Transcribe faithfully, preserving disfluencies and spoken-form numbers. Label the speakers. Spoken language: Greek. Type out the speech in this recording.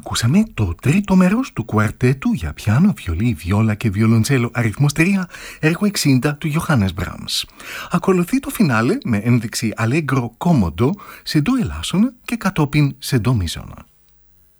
Speaker 1: Ακούσαμε το τρίτο μέρος του κουαρτέτου για πιάνο, βιολί, βιόλα και βιολοντσέλο αριθμός τρία, έργο εξήντα του Johannes Brahms. Ακολουθεί το φινάλε με ένδειξη allegro comodo σε ντο ελάσσονα και κατόπιν σε ντο μίζωνα.